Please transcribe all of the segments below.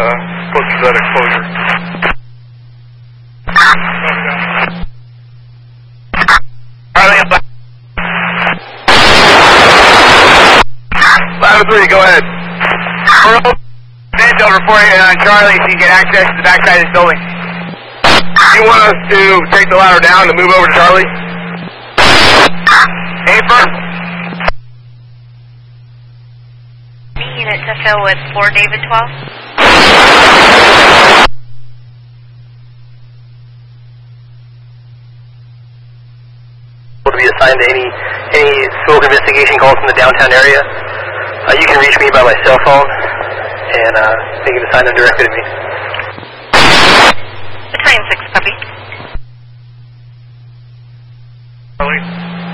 close to that exposure. Ladder 3, go ahead. Bench over for you on Charlie so you can access the backside of this building. You want us to take the ladder down and move over to Charlie? April? Unit to fill with 4 David 12. Will be assigned to any smoke investigation calls from the downtown area. You can reach me by my cell phone, and they can assign them directly to me. Battalion 6, copy. Charlie.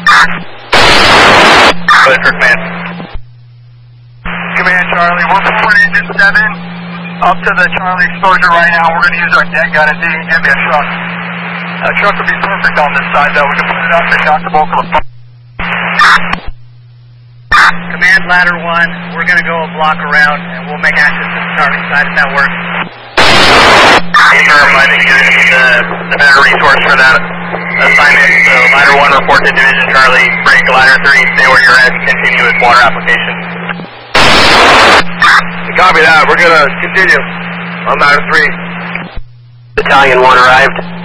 Command. Command Charlie, we're forward engine 7 up to the Charlie exposure right now. We're going to use our deck gun and give me a truck. That truck would be perfect on this side though. We can put it up and knock the bulk of the fire. Command ladder 1, we're going to go a block around and we'll make access to the Charlie side if that works. Confirm, I think you're going to be the better resource for that assignment. So ladder 1 report to Division Charlie, break ladder 3, stay where you're at, and continue with water application. Copy that, we're going to continue on ladder 3. Battalion 1 arrived.